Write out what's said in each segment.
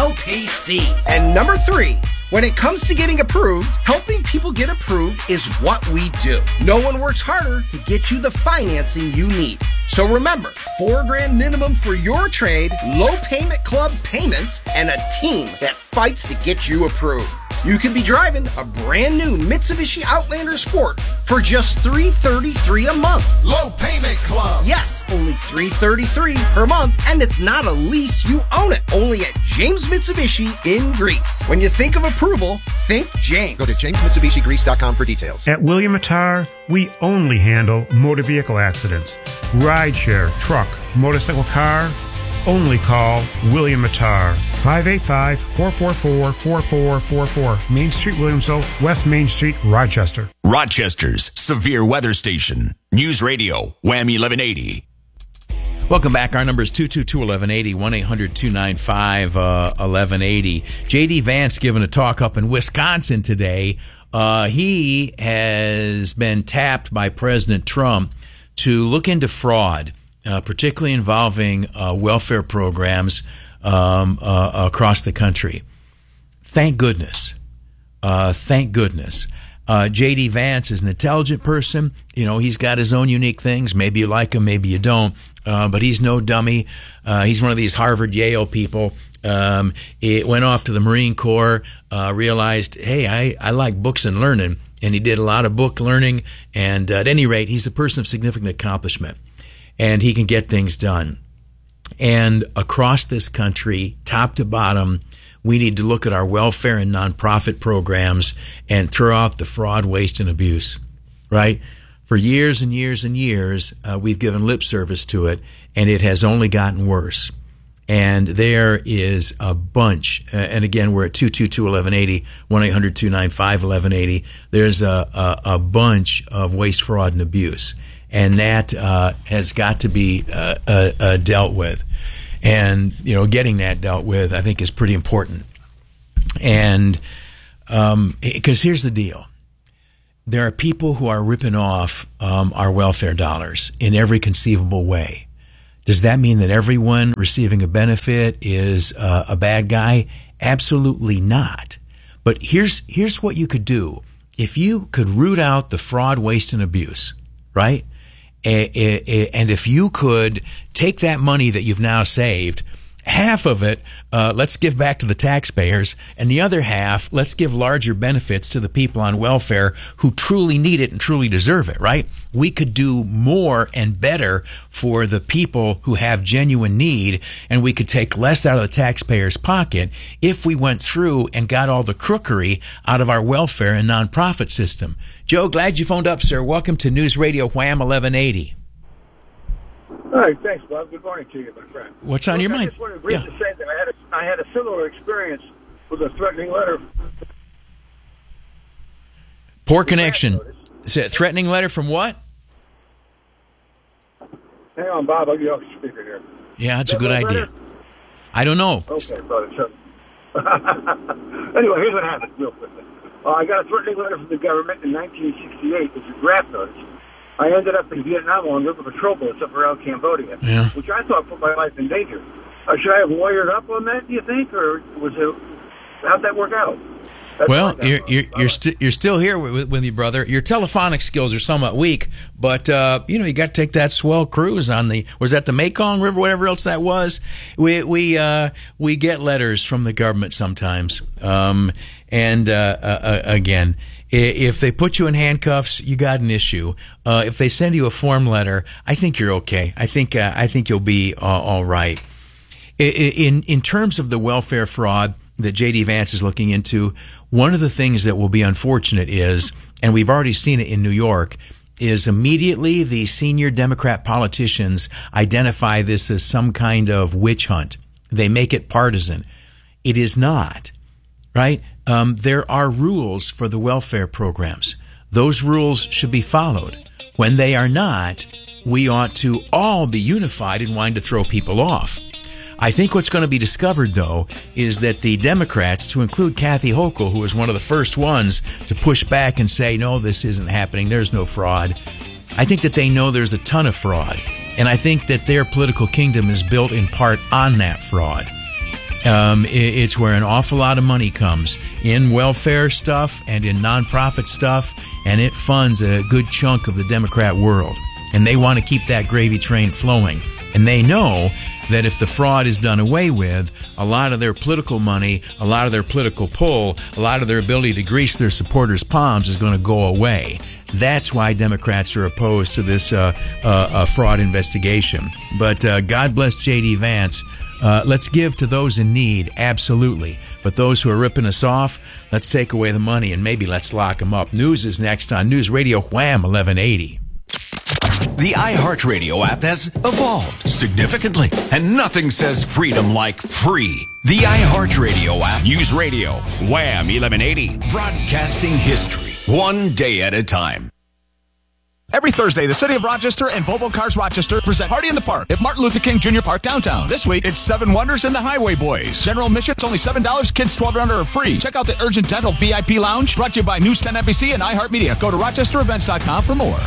LPC. And number 3, when it comes to getting approved, helping people get approved is what we do. No one works harder to get you the financing you need. So remember, $4,000 minimum for your trade, low payment club payments, and a team that fights to get you approved. You could be driving a brand new Mitsubishi Outlander Sport for just $333 a month. Low Payment Club. Yes, only $333 per month, and it's not a lease, you own it. Only at James Mitsubishi in Greece. When you think of approval, think James. Go to jamesmitsubishigreece.com for details. At William Attar, we only handle motor vehicle accidents. Rideshare, truck, motorcycle, car. Only call William Attar. 585-444-4444. Main Street, Williamsville, West Main Street, Rochester. Rochester's severe weather station. News Radio, Wham 1180. Welcome back. Our number is 222-1180, 1-800-295-1180. J.D. Vance giving a talk up in Wisconsin today. He has been tapped by President Trump to look into fraud, particularly involving welfare programs across the country. Thank goodness. Thank goodness. J.D. Vance is an intelligent person. You know, he's got his own unique things. Maybe you like him, maybe you don't. But he's no dummy. He's one of these Harvard, Yale people. He went off to the Marine Corps, realized, hey, I like books and learning. And he did a lot of book learning. And at any rate, he's a person of significant accomplishment. And he can get things done. And across this country, top to bottom, we need to look at our welfare and nonprofit programs and throw out the fraud, waste, and abuse, right? For years and years and years, we've given lip service to it, and it has only gotten worse. And there is a bunch, and again, we're at 222-1180, 1-800-295-1180. There's a bunch of waste, fraud, and abuse. And that has got to be dealt with. And, you know, getting that dealt with, I think, is pretty important. And because here's the deal. There are people who are ripping off our welfare dollars in every conceivable way. Does that mean that everyone receiving a benefit is a bad guy? Absolutely not. But here's what you could do. If you could root out the fraud, waste, and abuse, right? And if you could take that money that you've now saved, half of it, let's give back to the taxpayers, and the other half, let's give larger benefits to the people on welfare who truly need it and truly deserve it, right? We could do more and better for the people who have genuine need, and we could take less out of the taxpayer's pocket if we went through and got all the crookery out of our welfare and nonprofit system. Joe, glad you phoned up, sir. Welcome to News Radio Wham 1180. All right, thanks, Bob. Good morning to you, my friend. What's on your mind? I just wanted to briefly say that I had a similar experience with a threatening letter. Poor connection. Is it a threatening letter from what? Hang on, Bob. I'll get you off the speaker here. Yeah, that's a good idea. I don't know. Okay, brother. So, anyway, here's what happened, real quickly. I got a threatening letter from the government in 1968. It's a draft notice. I ended up in Vietnam on river patrol boats up around Cambodia, which I thought put my life in danger. Should I have lawyered up on that, do you think, or how'd that work out? Well, you're still here with me, brother. Your telephonic skills are somewhat weak, but you got to take that swell cruise on was that the Mekong River, whatever else that was. We get letters from the government sometimes, and again, if they put you in handcuffs, you got an issue. If they send you a form letter, I think you're okay. I think you'll be all right. In terms of the welfare fraud that J.D. Vance is looking into, one of the things that will be unfortunate is, and we've already seen it in New York, is immediately the senior Democrat politicians identify this as some kind of witch hunt. They make it partisan. It is not, right? There are rules for the welfare programs. Those rules should be followed. When they are not, we ought to all be unified in wanting to throw people off. I think what's going to be discovered, though, is that the Democrats, to include Kathy Hochul, who was one of the first ones to push back and say, no, this isn't happening, there's no fraud, I think that they know there's a ton of fraud. And I think that their political kingdom is built in part on that fraud. It's where an awful lot of money comes in welfare stuff and in nonprofit stuff, and it funds a good chunk of the Democrat world. And they want to keep that gravy train flowing. And they know that if the fraud is done away with, a lot of their political money, a lot of their political pull, a lot of their ability to grease their supporters' palms is going to go away. That's why Democrats are opposed to this fraud investigation. But God bless J.D. Vance. Let's give to those in need, absolutely. But those who are ripping us off, let's take away the money and maybe let's lock them up. News is next on News Radio Wham 1180. The iHeartRadio app has evolved significantly, and nothing says freedom like free. The iHeartRadio app. News Radio Wham 1180. Broadcasting history, one day at a time. Every Thursday, the City of Rochester and Volvo Cars Rochester present Party in the Park at Martin Luther King Jr. Park downtown. This week, it's 7 Wonders and the Highway Boys. General admission is only $7. Kids 12 and under are free. Check out the Urgent Dental VIP Lounge, brought to you by News 10 NBC and iHeartMedia. Go to rochesterevents.com for more.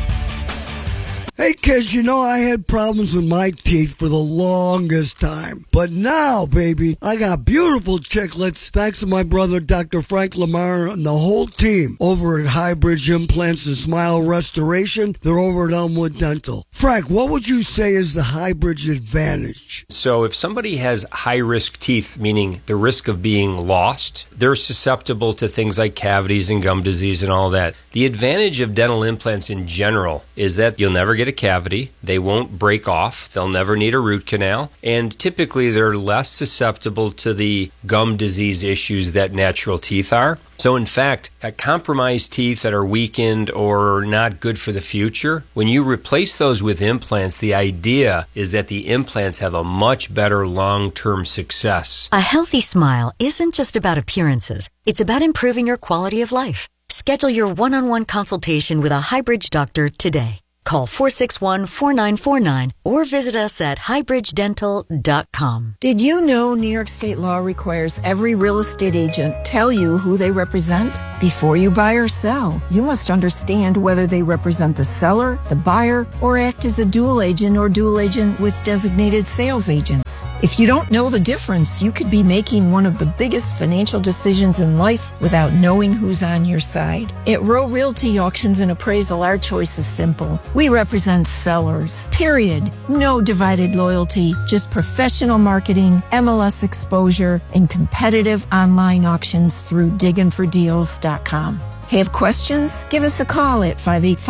Hey kids, you know I had problems with my teeth for the longest time. But now, baby, I got beautiful chiclets thanks to my brother Dr. Frank Lamar and the whole team over at Highbridge Implants and Smile Restoration. They're over at Elmwood Dental. Frank, what would you say is the Highbridge advantage? So if somebody has high-risk teeth, meaning the risk of being lost, they're susceptible to things like cavities and gum disease and all that. The advantage of dental implants in general is that you'll never get a cavity, they won't break off, they'll never need a root canal, and typically they're less susceptible to the gum disease issues that natural teeth are. So in fact, compromised teeth that are weakened or not good for the future, when you replace those with implants, the idea is that the implants have a much better long-term success. A healthy smile isn't just about appearances, it's about improving your quality of life. Schedule your one-on-one consultation with a Highbridge doctor today. Call 461-4949 or visit us at highbridgedental.com. Did you know New York State law requires every real estate agent tell you who they represent? Before you buy or sell, you must understand whether they represent the seller, the buyer, or act as a dual agent or dual agent with designated sales agents. If you don't know the difference, you could be making one of the biggest financial decisions in life without knowing who's on your side. At Row Realty Auctions and Appraisal, our choice is simple. We represent sellers, period. No divided loyalty, just professional marketing, MLS exposure, and competitive online auctions through digginfordeals.com. Have questions? Give us a call at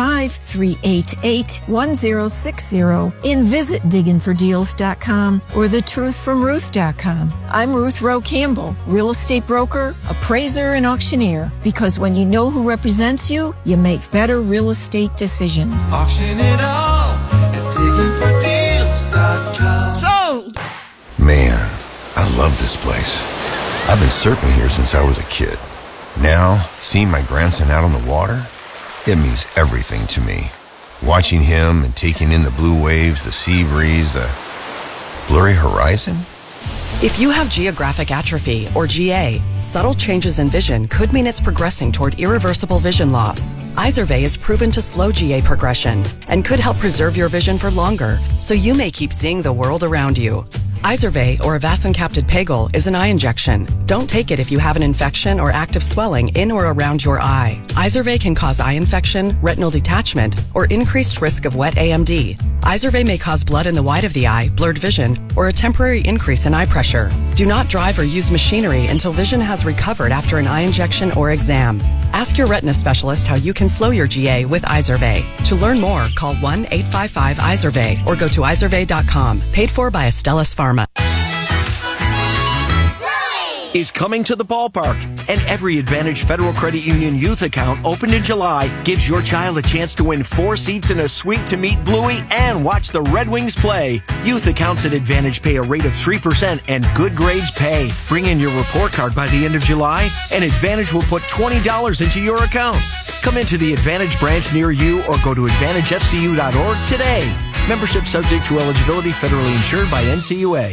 585-388-1060 and visit digginfordeals.com or thetruthfromruth.com. I'm Ruth Rowe Campbell, real estate broker, appraiser, and auctioneer. Because when you know who represents you, you make better real estate decisions. Auction it all at digginfordeals.com. Sold! Man, I love this place. I've been surfing here since I was a kid. Now, seeing my grandson out on the water, it means everything to me. Watching him and taking in the blue waves, the sea breeze, the blurry horizon. If you have geographic atrophy, or GA, subtle changes in vision could mean it's progressing toward irreversible vision loss. Izervay is proven to slow GA progression and could help preserve your vision for longer, so you may keep seeing the world around you. Izervay, or avacincaptad pegol, is an eye injection. Don't take it if you have an infection or active swelling in or around your eye. Izervay can cause eye infection, retinal detachment, or increased risk of wet AMD. Izervay may cause blood in the white of the eye, blurred vision, or a temporary increase in eye pressure. Do not drive or use machinery until vision has recovered after an eye injection or exam. Ask your retina specialist how you can slow your GA with Izervay. To learn more, call 1-855-IZERVAY or go to izervay.com. Paid for by Astellas Pharma. Is coming to the ballpark, and every Advantage Federal Credit Union youth account opened in July gives your child a chance to win 4 seats in a suite to meet Bluey and watch the Red Wings play. Youth accounts at Advantage pay a rate of 3% and good grades pay. Bring in your report card by the end of July, and Advantage will put $20 into your account. Come into the Advantage branch near you or go to AdvantageFCU.org today. Membership subject to eligibility, federally insured by NCUA.